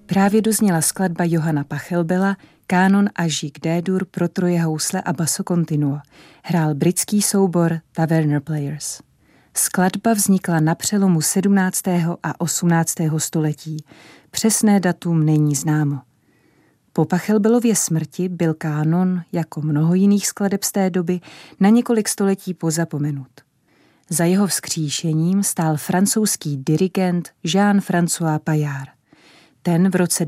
Právě dozněla skladba Johana Pachelbela Kánon a Žig D-dur pro troje housle a basso continuo. Hrál britský soubor Taverner Players. Skladba vznikla na přelomu 17. a 18. století. Přesné datum není známo. Po Pachelbelově smrti byl kánon, jako mnoho jiných skladeb z té doby, na několik století pozapomenut. Za jeho vzkříšením stál francouzský dirigent Jean-François Paillard. Ten v roce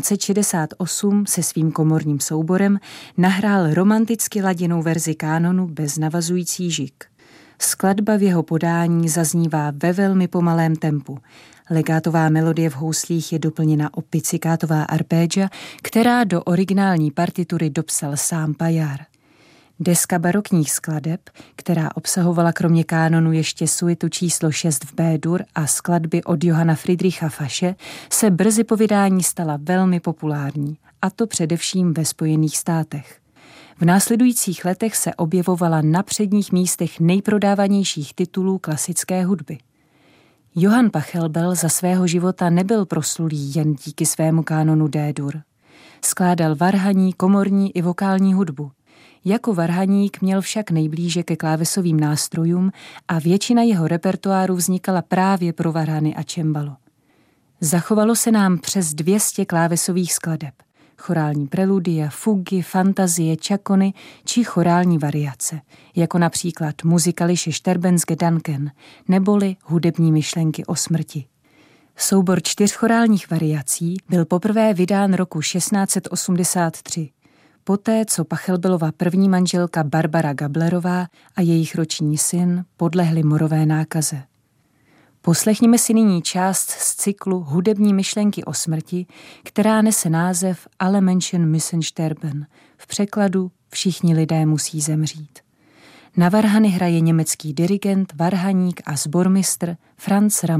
1968 se svým komorním souborem nahrál romanticky laděnou verzi kánonu bez navazující žig. Skladba v jeho podání zaznívá ve velmi pomalém tempu. Legátová melodie v houslích je doplněna o pizzikátová arpégia, která do originální partitury dopsal sám Paillard. Deska barokních skladeb, která obsahovala kromě kánonu ještě suitu číslo 6 v B-dur a skladby od Johanna Friedricha Fasche, se brzy po vydání stala velmi populární, a to především ve Spojených státech. V následujících letech se objevovala na předních místech nejprodávanějších titulů klasické hudby. Johann Pachelbel za svého života nebyl proslulý jen díky svému kánonu D-dur. Skládal varhaní, komorní i vokální hudbu. Jako varhaník měl však nejblíže ke klávesovým nástrojům a většina jeho repertoáru vznikala právě pro varhany a cembalo. Zachovalo se nám přes 200 klávesových skladeb, chorální preludia, fugy, fantazie, čakony či chorální variace, jako například Musikalische Sterbensgedanken neboli Hudební myšlenky o smrti. Soubor 4 chorálních variací byl poprvé vydán roku 1683. Poté, co Pachelbelova první manželka Barbara Gablerová a jejich roční syn podlehli morové nákaze. Poslechněme si nyní část z cyklu Hudební myšlenky o smrti, která nese název Alle Menschen müssen sterben, v překladu Všichni lidé musí zemřít. Na varhany hraje německý dirigent, varhaník a sbormistr Franz Ramm.